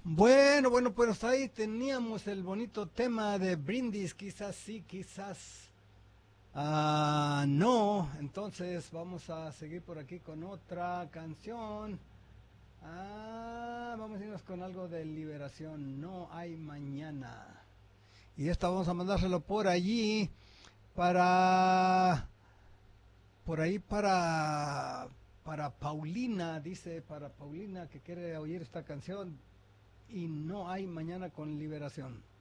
Bueno, pues ahí teníamos el bonito tema de Brindis, quizás sí, quizás no. Entonces vamos a seguir por aquí con otra canción. Vamos a irnos con algo de Liberación, No hay mañana. Y esta vamos a mandárselo por allí para, por ahí para Paulina, dice para Paulina que quiere oír esta canción y No hay mañana con Liberación.